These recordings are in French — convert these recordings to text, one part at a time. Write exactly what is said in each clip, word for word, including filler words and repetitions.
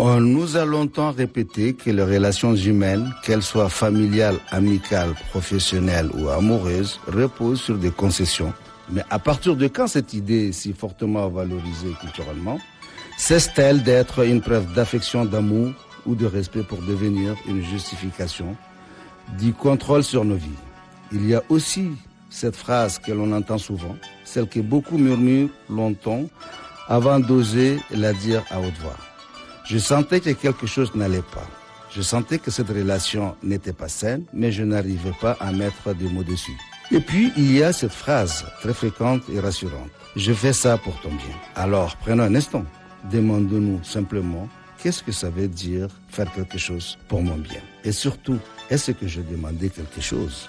On nous a longtemps répété que les relations humaines, qu'elles soient familiales, amicales, professionnelles ou amoureuses, reposent sur des concessions. Mais à partir de quand cette idée est si fortement valorisée culturellement cesse-t-elle d'être une preuve d'affection, d'amour ou de respect pour devenir une justification du contrôle sur nos vies? Il y a aussi cette phrase que l'on entend souvent, celle que beaucoup murmurent longtemps avant d'oser la dire à haute voix. Je sentais que quelque chose n'allait pas. Je sentais que cette relation n'était pas saine, mais je n'arrivais pas à mettre des mots dessus. Et puis, il y a cette phrase très fréquente et rassurante. Je fais ça pour ton bien. Alors, prenons un instant. Demandons-nous simplement, qu'est-ce que ça veut dire faire quelque chose pour mon bien? Et surtout, est-ce que je demandais quelque chose?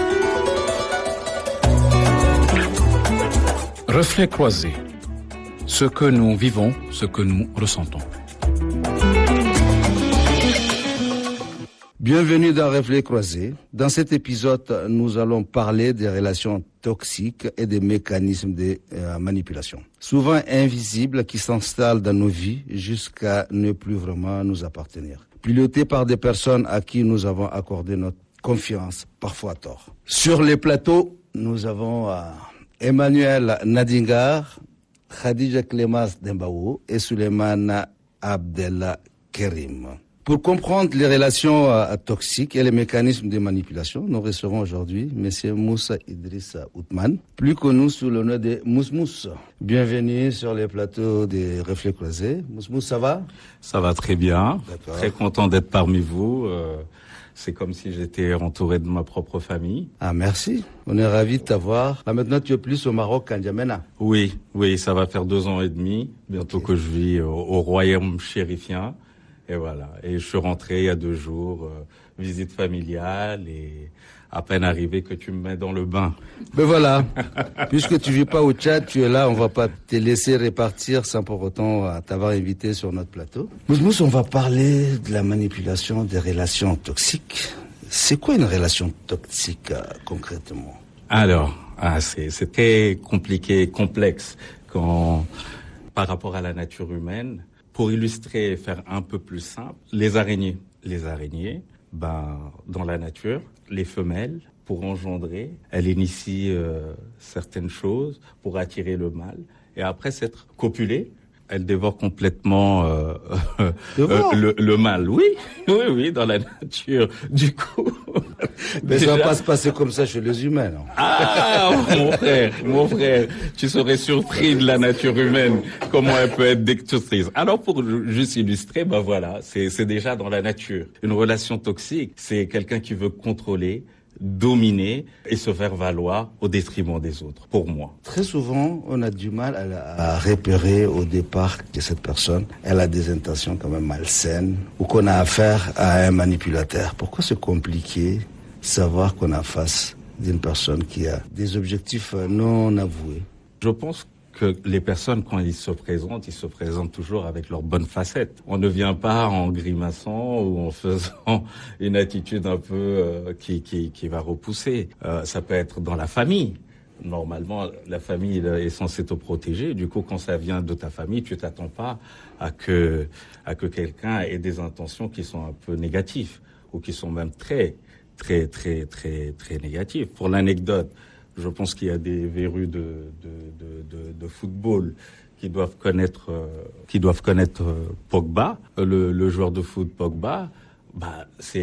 Reflet croisé. Ce que nous vivons, ce que nous ressentons. Bienvenue dans Reflet croisé. Dans cet épisode, nous allons parler des relations toxiques et des mécanismes de euh, manipulation, souvent invisibles, qui s'installent dans nos vies jusqu'à ne plus vraiment nous appartenir. Pilotés par des personnes à qui nous avons accordé notre confiance, parfois à tort. Sur les plateaux, nous avons euh, Emmanuel Nadingar, Khadija Clémas Dembaou et Souleymane Abdel Kerim. Pour comprendre les relations euh, toxiques et les mécanismes de manipulation, nous recevons aujourd'hui M. Moussa Idrissa Othman, plus connu sous le nom de Mousmous. Bienvenue sur les plateaux des Reflets croisés. Mousmous, ça va? Ça va très bien. D'accord. Très content d'être parmi vous. Euh, c'est comme si j'étais entouré de ma propre famille. Ah, merci. On est ravis de t'avoir. Là, maintenant, tu es plus au Maroc qu'en N'Djamena. Oui, oui, ça va faire deux ans et demi, bientôt okay. que je vis au, au royaume chérifien. Et voilà. Et je suis rentré il y a deux jours, euh, visite familiale et à peine arrivé que tu me mets dans le bain. Ben voilà. Puisque tu vis pas au Tchad, tu es là, on va pas te laisser repartir sans pour autant t'avoir invité sur notre plateau. Mousmous, on va parler de la manipulation des relations toxiques. C'est quoi une relation toxique euh, concrètement? Alors, ah, c'est, c'est très compliqué, complexe quand, par rapport à la nature humaine. Pour illustrer et faire un peu plus simple, les araignées. Les araignées, ben, dans la nature, les femelles, pour engendrer, elles initient euh, certaines choses pour attirer le mâle. Et après s'être copulées, elles dévorent complètement euh, euh, le, le mâle. Oui, oui, oui, dans la nature. Du coup... Mais déjà... ça va pas se passer comme ça chez les humains, non? Ah, mon frère, mon frère, tu serais surpris de la nature humaine, comment elle peut être destructrice. Alors, pour juste illustrer, ben voilà, c'est, c'est déjà dans la nature. Une relation toxique, c'est quelqu'un qui veut contrôler, dominer et se faire valoir au détriment des autres, pour moi. Très souvent, on a du mal à, à repérer au départ que cette personne, elle a des intentions quand même malsaines ou qu'on a affaire à un manipulateur. Pourquoi c'est compliqué de savoir qu'on a face d'une personne qui a des objectifs non avoués? Je pense que les personnes, quand ils se présentent, ils se présentent toujours avec leurs bonnes facettes. On ne vient pas en grimaçant ou en faisant une attitude un peu euh, qui, qui, qui va repousser. Euh, ça peut être dans la famille. Normalement, la famille est censée te protéger. Du coup, quand ça vient de ta famille, tu t'attends pas à que, à que quelqu'un ait des intentions qui sont un peu négatives ou qui sont même très, très, très, très, très négatives. Pour l'anecdote, je pense qu'il y a des verrues de, de, de, de, de football qui doivent connaître, euh, qui doivent connaître euh, Pogba, le, le joueur de foot Pogba. Bah, c'est